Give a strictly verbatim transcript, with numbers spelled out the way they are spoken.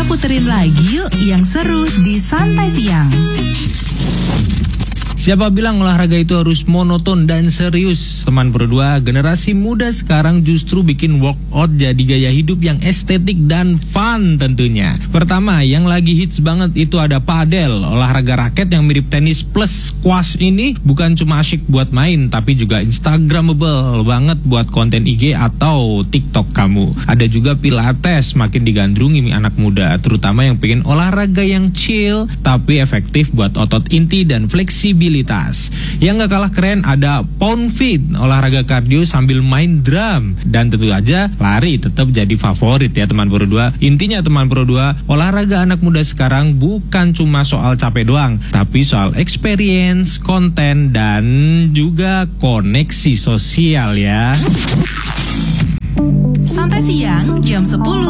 Kita puterin lagi yuk yang seru di Santai Siang. Siapa bilang olahraga itu harus monoton dan serius? Teman Pro dua, generasi muda sekarang justru bikin workout jadi gaya hidup yang estetik dan fun tentunya. Pertama, yang lagi hits banget itu ada padel. Olahraga raket yang mirip tenis plus squash ini bukan cuma asyik buat main, tapi juga instagramable banget buat konten I G atau TikTok kamu. Ada juga pilates, makin digandrungi anak muda, terutama yang pengen olahraga yang chill tapi efektif buat otot inti dan fleksibilitas. Yang gak kalah keren ada Pound Fit, olahraga kardio sambil main drum. Dan tentu aja lari tetap jadi favorit ya teman Pro dua. Intinya teman Pro dua, olahraga anak muda sekarang bukan cuma soal capek doang, tapi soal experience, konten, dan juga koneksi sosial ya. Santai Siang jam sepuluh